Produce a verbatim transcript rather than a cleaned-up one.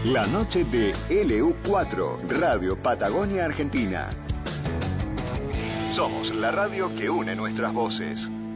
La noche de L U cuatro, Radio Patagonia Argentina. Somos la radio que une nuestras voces.